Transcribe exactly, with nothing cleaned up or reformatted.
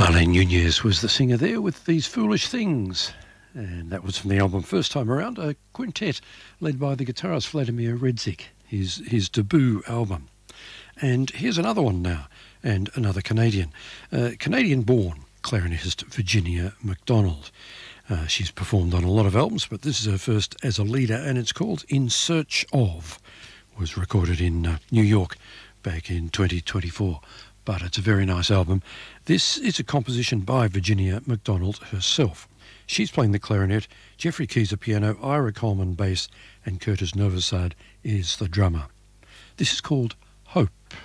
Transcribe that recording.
Marlene Nunez was the singer there with These Foolish Things. And that was from the album First Time Around, a quintet led by the guitarist Vladimir Redzik, his, his debut album. And here's another one now, and another Canadian. Uh, Canadian-born clarinetist Virginia McDonald. Uh, she's performed on a lot of albums, but this is her first as a leader, and it's called In Search Of. It was recorded in uh, New York back in twenty twenty-four. But it's a very nice album. This is a composition by Virginia McDonald herself. She's playing the clarinet, Jeffrey Keyser piano, Ira Coleman bass, and Curtis Novosad is the drummer. This is called Hope.